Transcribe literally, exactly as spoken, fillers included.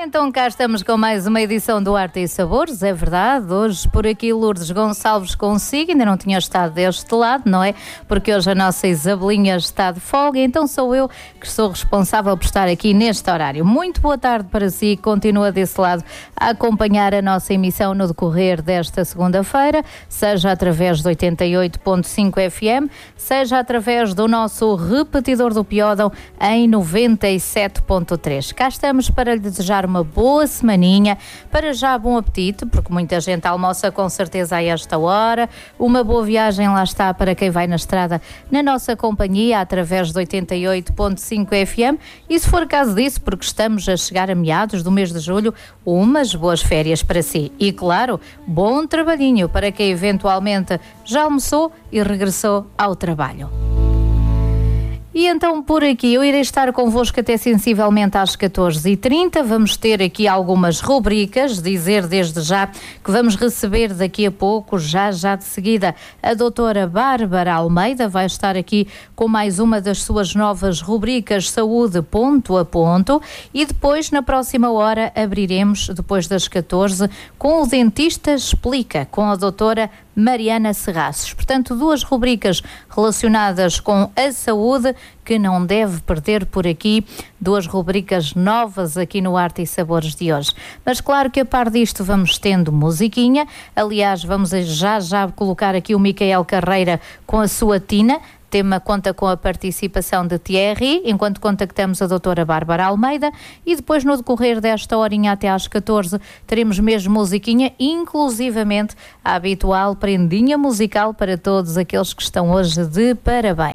Então cá estamos com mais uma edição do Arte e Sabores, é verdade, hoje por aqui Lourdes Gonçalves consigo, ainda não tinha estado deste lado, não é? Porque hoje a nossa Isabelinha está de folga, então sou eu que sou responsável por estar aqui neste horário. Muito boa tarde para si, continua desse lado a acompanhar a nossa emissão no decorrer desta segunda-feira, seja através de oitenta e oito ponto cinco F M, seja através do nosso repetidor do Piódão em noventa e sete ponto três. Cá estamos para lhe desejar uma boa semaninha, para já bom apetite, porque muita gente almoça com certeza a esta hora, uma boa viagem lá está para quem vai na estrada na nossa companhia através de oitenta e oito ponto cinco F M e se for caso disso, porque estamos a chegar a meados do mês de julho, umas boas férias para si e claro, bom trabalhinho para quem eventualmente já almoçou e regressou ao trabalho. E então por aqui eu irei estar convosco até sensivelmente às catorze e trinta, vamos ter aqui algumas rubricas, dizer desde já que vamos receber daqui a pouco, já já de seguida, a doutora Bárbara Almeida, vai estar aqui com mais uma das suas novas rubricas Saúde ponto a ponto e depois na próxima hora abriremos, depois das catorze, com o Dentista Explica, com a doutora Mariana Serraços. Portanto, duas rubricas relacionadas com a saúde que não deve perder por aqui, duas rubricas novas aqui no Arte e Sabores de hoje. Mas claro que a par disto vamos tendo musiquinha, aliás vamos já já colocar aqui o Micael Carreira com a sua Tina. O tema conta com a participação de Thierry, enquanto contactamos a doutora Bárbara Almeida e depois no decorrer desta horinha até às catorze teremos mesmo musiquinha, inclusivamente a habitual prendinha musical para todos aqueles que estão hoje de parabéns.